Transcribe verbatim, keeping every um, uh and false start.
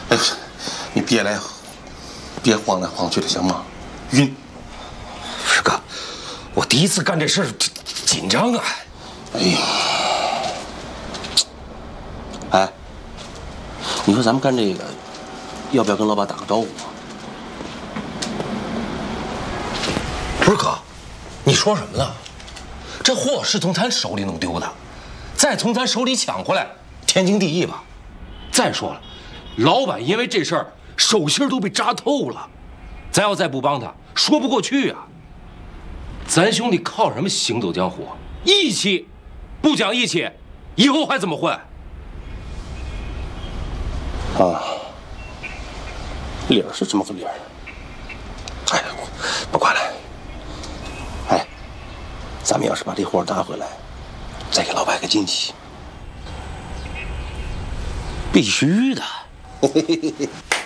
哎，你别来，别晃来晃去的，行吗？晕。 师哥，我第一次干这事儿，紧张啊。 哎呀，哎，你说咱们干这个，要不要跟老板打个招呼啊？ 不是哥，你说什么呢？这货是从咱手里弄丢的，再从咱手里抢回来，天经地义吧？再说了，老板因为这事儿手心都被扎透了，咱要再不帮他，说不过去啊。咱兄弟靠什么行走江湖？义气，不讲义气，以后还怎么混？ 啊，理儿是这么个理儿。哎呀，不管了。哎，咱们要是把这货拿回来，再给老板个惊喜， 必须的。 嘿嘿嘿嘿。